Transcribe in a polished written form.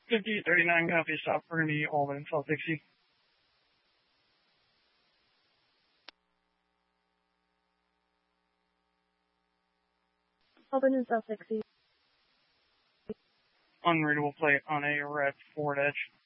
5039 copy, stop for me, Albany, South Dixie. Albany, South Dixie. Unreadable plate on a red Ford Edge.